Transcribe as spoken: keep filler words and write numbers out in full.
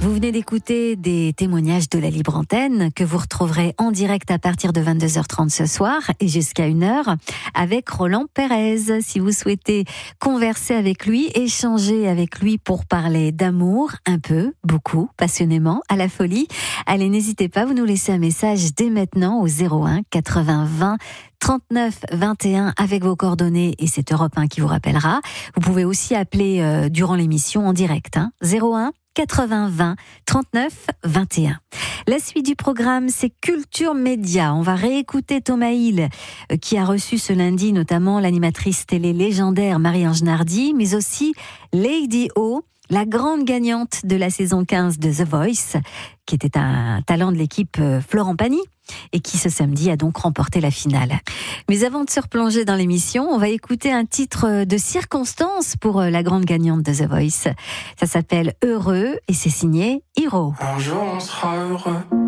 Vous venez d'écouter des témoignages de la Libre Antenne que vous retrouverez en direct à partir de vingt-deux heures trente ce soir et jusqu'à une heure avec Roland Pérez. Si vous souhaitez converser avec lui, échanger avec lui pour parler d'amour, un peu, beaucoup, passionnément, à la folie, allez, n'hésitez pas, vous nous laissez un message dès maintenant au zéro un quatre-vingts vingt trente-neuf vingt et un avec vos coordonnées et c'est Europe un qui vous rappellera. Vous pouvez aussi appeler euh, durant l'émission en direct, hein, zéro un quatre-vingts vingt trente-neuf vingt et un. La suite du programme, c'est Culture Média. On va réécouter Thomas Hill, euh, qui a reçu ce lundi notamment l'animatrice télé légendaire Marie-Ange Nardi, mais aussi Lady O, la grande gagnante de la saison quinze de The Voice, qui était un talent de l'équipe euh, Florent Pagny, et qui ce samedi a donc remporté la finale. Mais avant de se replonger dans l'émission, on va écouter un titre de circonstance pour la grande gagnante de The Voice. Ça s'appelle Heureux et c'est signé Hiro. Un jour on sera heureux.